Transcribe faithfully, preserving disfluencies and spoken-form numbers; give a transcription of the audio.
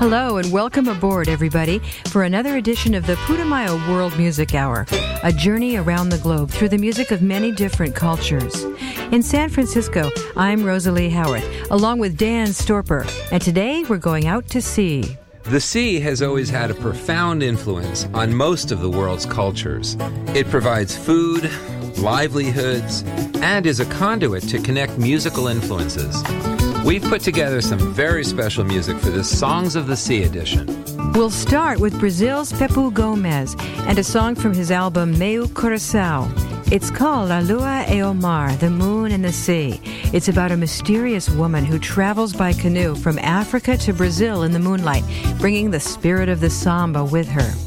Hello and welcome aboard, everybody, for another edition of the Putumayo World Music Hour, a journey around the globe through the music of many different cultures. In San Francisco, I'm Rosalie Howarth, along with Dan Storper, and today we're going out to sea. The sea has always had a profound influence on most of the world's cultures. It provides food, livelihoods, and is a conduit to connect musical influences. We've put together some very special music for this Songs of the Sea edition. We'll start with Brazil's Pepu Gomez and a song from his album Meu Coração. It's called La Lua e o Mar, The Moon and the Sea. It's about a mysterious woman who travels by canoe from Africa to Brazil in the moonlight, bringing the spirit of the samba with her.